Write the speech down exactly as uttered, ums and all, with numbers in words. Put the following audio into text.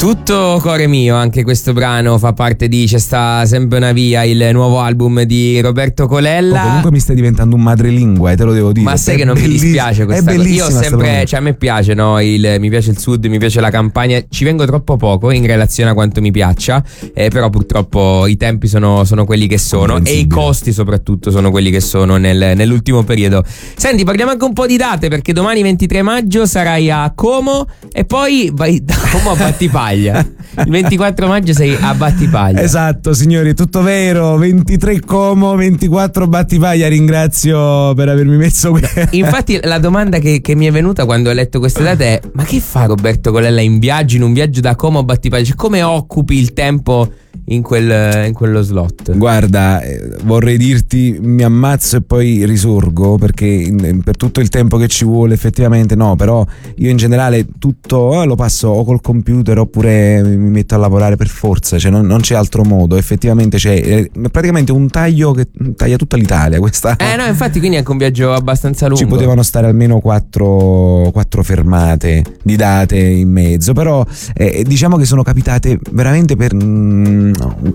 Tutto cuore mio, anche questo brano fa parte di C'è sta sempre una via, il nuovo album di Roberto Colella. Oh, comunque mi stai diventando un madrelingua, e te lo devo dire. Ma sai è che non belliss- mi dispiace questa è cosa. Io ho bellissima sempre, cioè a me piace, no? Il, mi piace il sud, mi piace la campagna. Ci vengo troppo poco in relazione a quanto mi piaccia, eh, però purtroppo i tempi sono, sono quelli che sono e i costi soprattutto sono quelli che sono nel, nell'ultimo periodo. Senti, parliamo anche un po' di date, perché domani ventitré maggio sarai a Como e poi vai da Como a Battipaglia. Il ventiquattro maggio sei a Battipaglia. Esatto, signori, tutto vero. ventitré Como, ventiquattro Battipaglia. Ringrazio per avermi messo qui. Infatti la domanda che, che mi è venuta quando ho letto queste date è: ma che fa Roberto Colella in viaggio, in un viaggio da Como a Battipaglia? Cioè, come occupi il tempo in, quel, in quello slot? Guarda, eh, vorrei dirti mi ammazzo e poi risorgo, perché in, in, per tutto il tempo che ci vuole effettivamente no, però io in generale tutto eh, lo passo o col computer oppure mi metto a lavorare per forza, cioè non, non c'è altro modo, effettivamente c'è eh, praticamente un taglio che taglia tutta l'Italia questa. Eh no, infatti, quindi è anche un viaggio abbastanza lungo. Ci potevano stare almeno quattro, quattro fermate di date in mezzo, però eh, diciamo che sono capitate veramente per mm,